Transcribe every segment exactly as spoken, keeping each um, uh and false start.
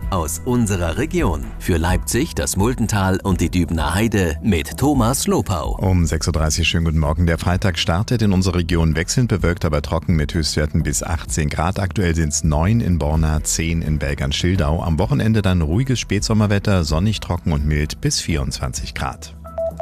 aus unserer Region. Für Leipzig, das Muldental und die Dübener Heide mit Thomas Lopau. Um sechs Uhr dreißig, schönen guten Morgen. Der Freitag startet in unserer Region wechselnd bewölkt, aber trocken mit Höchstwerten bis achtzehn Grad. Aktuell sind es neun in Borna, zehn in Belgern-Schildau. Am Wochenende dann ruhiges Spätsommerwetter, sonnig, trocken und mild bis vierundzwanzig Grad.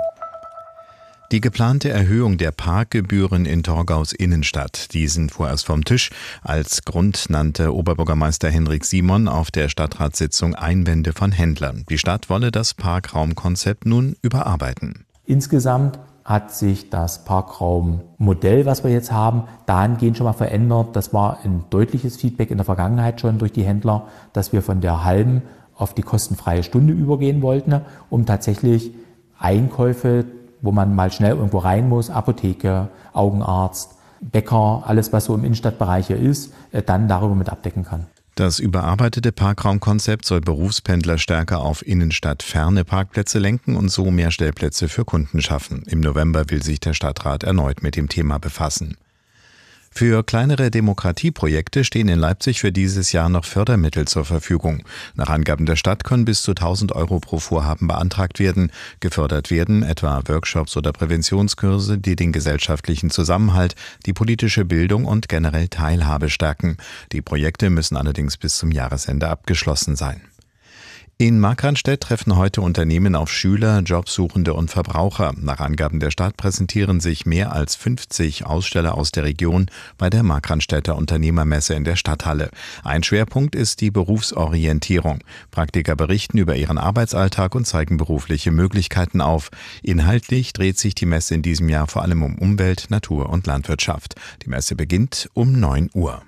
Die geplante Erhöhung der Parkgebühren in Torgaus Innenstadt, die sind vorerst vom Tisch. Als Grund nannte Oberbürgermeister Henrik Simon auf der Stadtratssitzung Einwände von Händlern. Die Stadt wolle das Parkraumkonzept nun überarbeiten. Insgesamt hat sich das Parkraummodell, was wir jetzt haben, dahingehend schon mal verändert. Das war ein deutliches Feedback in der Vergangenheit schon durch die Händler, dass wir von der halben auf die kostenfreie Stunde übergehen wollten, um tatsächlich Einkäufe, wo man mal schnell irgendwo rein muss, Apotheke, Augenarzt, Bäcker, alles was so im Innenstadtbereich hier ist, dann darüber mit abdecken kann. Das überarbeitete Parkraumkonzept soll Berufspendler stärker auf innenstadtferne Parkplätze lenken und so mehr Stellplätze für Kunden schaffen. Im November will sich der Stadtrat erneut mit dem Thema befassen. Für kleinere Demokratieprojekte stehen in Leipzig für dieses Jahr noch Fördermittel zur Verfügung. Nach Angaben der Stadt können bis zu tausend Euro pro Vorhaben beantragt werden. Gefördert werden etwa Workshops oder Präventionskurse, die den gesellschaftlichen Zusammenhalt, die politische Bildung und generell Teilhabe stärken. Die Projekte müssen allerdings bis zum Jahresende abgeschlossen sein. In Markranstädt treffen heute Unternehmen auf Schüler, Jobsuchende und Verbraucher. Nach Angaben der Stadt präsentieren sich mehr als fünfzig Aussteller aus der Region bei der Markranstädter Unternehmermesse in der Stadthalle. Ein Schwerpunkt ist die Berufsorientierung. Praktiker berichten über ihren Arbeitsalltag und zeigen berufliche Möglichkeiten auf. Inhaltlich dreht sich die Messe in diesem Jahr vor allem um Umwelt, Natur und Landwirtschaft. Die Messe beginnt um neun Uhr.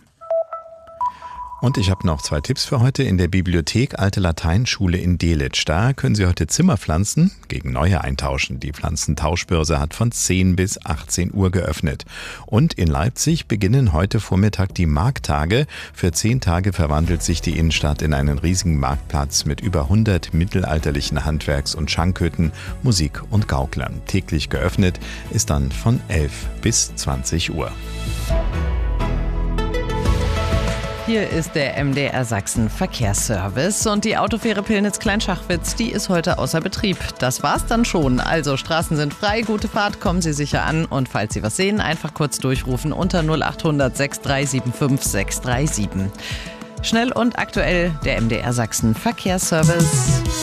Und ich habe noch zwei Tipps für heute. In der Bibliothek Alte Lateinschule in Delitzsch. Da können Sie heute Zimmerpflanzen gegen neue eintauschen. Die Pflanzentauschbörse hat von zehn bis achtzehn Uhr geöffnet. Und in Leipzig beginnen heute Vormittag die Markttage. Für zehn Tage verwandelt sich die Innenstadt in einen riesigen Marktplatz mit über hundert mittelalterlichen Handwerks- und Schankhütten, Musik und Gauklern. Täglich geöffnet ist dann von elf bis zwanzig Uhr. Hier ist der M D R Sachsen Verkehrsservice und die Autofähre Pillnitz-Kleinschachwitz, die ist heute außer Betrieb. Das war's dann schon. Also Straßen sind frei, gute Fahrt, kommen Sie sicher an und falls Sie was sehen, einfach kurz durchrufen unter null acht hundert sechs drei sieben fünf sechs drei sieben. Schnell und aktuell der M D R Sachsen Verkehrsservice.